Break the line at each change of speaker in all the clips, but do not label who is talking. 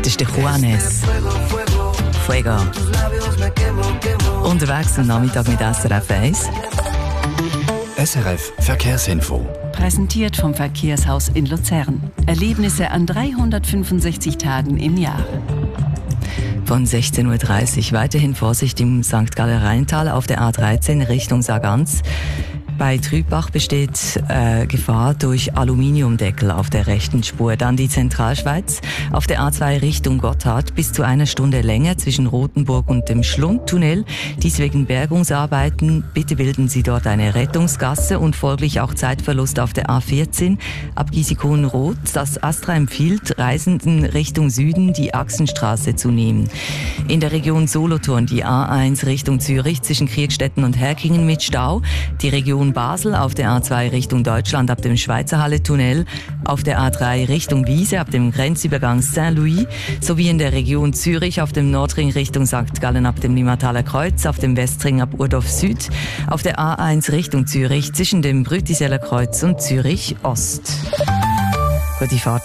Das ist der Juanes. Fuego. Unterwegs am Nachmittag mit SRF 1.
SRF Verkehrsinfo.
Präsentiert vom Verkehrshaus in Luzern. Erlebnisse an 365 Tagen im Jahr.
Von 16.30 Uhr weiterhin Vorsicht im St. Galler Rheintal auf der A13 Richtung Sargans. Bei Trübach besteht Gefahr durch Aluminiumdeckel auf der rechten Spur. Dann die Zentralschweiz auf der A2 Richtung Gotthard bis zu 1 Stunde länger zwischen Rothenburg und dem Schlundtunnel. Dies wegen Bergungsarbeiten. Bitte bilden Sie dort eine Rettungsgasse und folglich auch Zeitverlust auf der A14 ab Giesikow-Roth. Das Astra empfiehlt Reisenden Richtung Süden die Achsenstraße zu nehmen. In der Region Solothurn die A1 Richtung Zürich zwischen Kriegstetten und Herkingen mit Stau. Die Region Basel auf der A2 Richtung Deutschland ab dem Schweizerhalle-Tunnel, auf der A3 Richtung Wiese ab dem Grenzübergang Saint-Louis sowie in der Region Zürich auf dem Nordring Richtung St. Gallen ab dem Limmataler Kreuz, auf dem Westring ab Urdorf Süd, auf der A1 Richtung Zürich zwischen dem Brütiseller Kreuz und Zürich Ost. Gute Fahrt.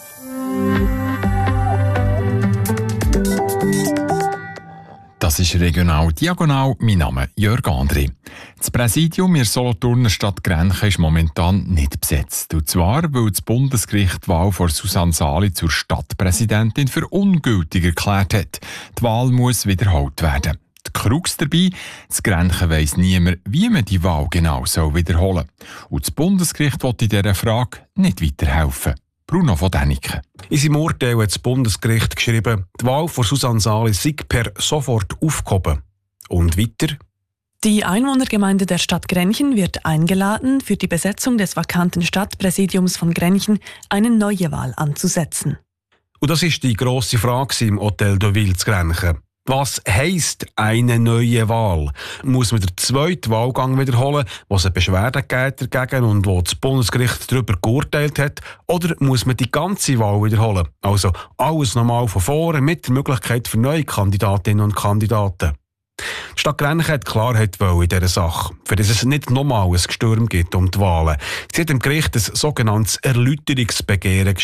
Das ist regional diagonal. Mein Name ist Jörg André. Das Präsidium in der Solothurner Stadt Grenchen ist momentan nicht besetzt. Und zwar, weil das Bundesgericht die Wahl von Susanne Sali zur Stadtpräsidentin für ungültig erklärt hat. Die Wahl muss wiederholt werden. Die Krux dabei, das Grenchen weiss niemand, wie man die Wahl genau wiederholen soll. Und das Bundesgericht will in dieser Frage nicht weiterhelfen. Bruno von Däniken.
In seinem Urteil hat das Bundesgericht geschrieben, die Wahl von Susanne Sali sei per sofort aufgehoben. Und weiter?
Die Einwohnergemeinde der Stadt Grenchen wird eingeladen, für die Besetzung des vakanten Stadtpräsidiums von Grenchen eine neue Wahl anzusetzen.
Und das ist die grosse Frage im Hotel de Ville zu Grenchen. Was heisst eine neue Wahl? Muss man den zweiten Wahlgang wiederholen, was eine Beschwerde gibt dagegen und wo das Bundesgericht darüber geurteilt hat? Oder muss man die ganze Wahl wiederholen? Also alles nochmal von vorne mit der Möglichkeit für neue Kandidatinnen und Kandidaten. Die Stadt Grenchen hat Klarheit in dieser Sache, für das es nicht nochmal ein Gestürm gibt um die Wahlen. Sie hat dem Gericht ein sogenanntes Erläuterungsbegehren